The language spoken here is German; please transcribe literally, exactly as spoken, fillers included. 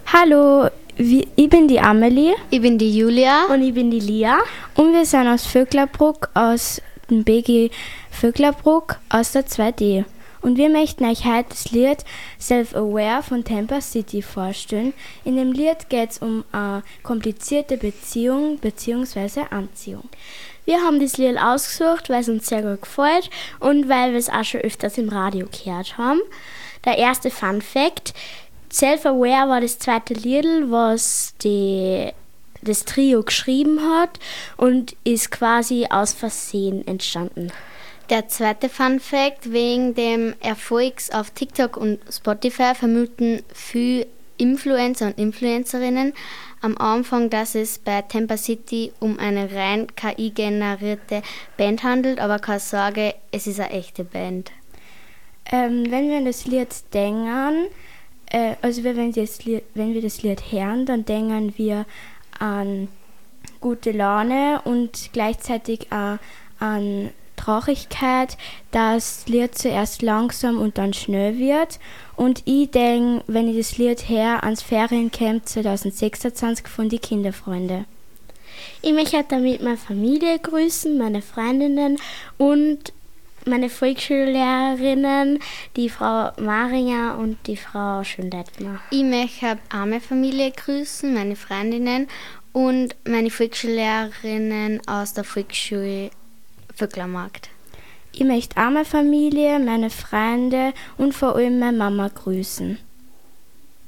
Hallo, wie- ich bin die Amelie Ich bin die Julia. Und ich bin die Lia. und wir sind aus Vöcklerbruck, aus dem B G Vöcklerbruck, aus der zwei D. Und wir möchten euch heute das Lied Self-Aware von Tampa City vorstellen. In dem Lied geht es um eine komplizierte Beziehung bzw. Anziehung. Wir haben das Lied ausgesucht, weil es uns sehr gut gefällt und weil wir es auch schon öfters im Radio gehört haben. Der erste Fun Fact: Self-Aware war das zweite Lied, was die, das Trio geschrieben hat und ist quasi aus Versehen entstanden. Der zweite Fun Fact: Wegen dem Erfolgs auf TikTok und Spotify vermuten viele Influencer und Influencerinnen am Anfang, dass es bei Tampa City um eine rein K I-generierte Band handelt, aber keine Sorge, es ist eine echte Band. Ähm, wenn wir an das Lied denken, äh, also wenn wir, das Lied, wenn wir das Lied hören, dann denken wir an gute Laune und gleichzeitig auch an Traurigkeit, dass das Lied zuerst langsam und dann schnell wird. Und ich denke, wenn ich das Lied höre, ans Feriencamp zwanzig sechsundzwanzig von die Kinderfreunde. Ich möchte damit meine Familie grüßen, meine Freundinnen und meine Volksschullehrerinnen, die Frau Maringer und die Frau Schönleitner. Ich möchte auch meine Familie grüßen, meine Freundinnen und meine Volksschullehrerinnen aus der Volksschule Vöcklermarkt. Ich möchte auch meine Familie, meine Freunde und vor allem meine Mama grüßen.